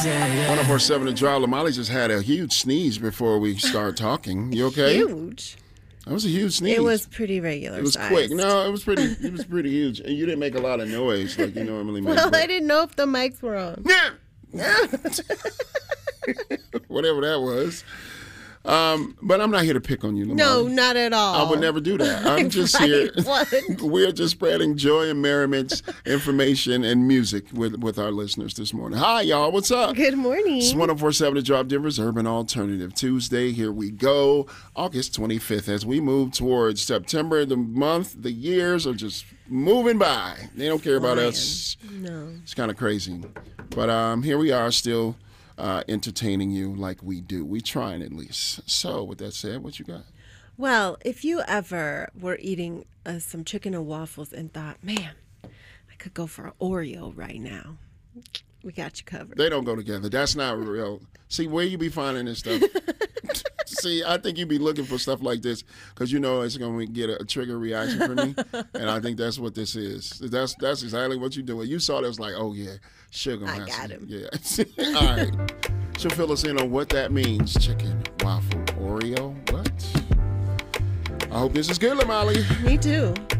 104.7 The Drive. Lamali just had a huge sneeze before we start talking. You okay? Huge. That was a huge sneeze. It was pretty regular. It was sized. quick. No, it was pretty. It was pretty huge, and you didn't make a lot of noise like you normally make. Well, I didn't know if the mics were on. Whatever that was. But I'm not here to pick on you, Lamali. No, not at all. I would never do that. I'm just here. We're just spreading joy and merriment, information, and music with our listeners this morning. Hi, y'all. What's up? Good morning. It's 104.7 The Drive, Denver's Urban Alternative. Tuesday, here we go. August 25th. As we move towards September, the month, the years are just moving by. They don't care about us. No. It's kind of crazy. But here we are still entertaining you like we do. We trying at least. So with that said, what you got? Well, if you ever were eating some chicken and waffles and thought, man, I could go for an Oreo right now, we got you covered. They don't go together. That's not real. See, where you be finding this stuff? See, I think you be looking for stuff like this because you know it's going to get a trigger reaction for me, and I think that's what this is. That's exactly what you doing. You saw that, was like, oh yeah, sugar. I got him. Yeah. All right. She'll fill us in on what that means. Chicken, waffle, Oreo, what? I hope this is good, Lamali. Me too.